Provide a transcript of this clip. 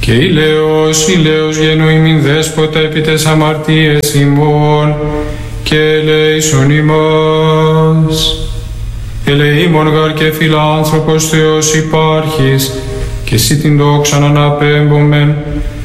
Και ηλέος γενοήμην δέσποτα επί τες αμαρτίες ημών, και ελέησον ημάς. Ελεήμον γαρ και φιλάνθρωπος Θεός υπάρχεις, και εσύ την δόξαν αναπέμπομεν,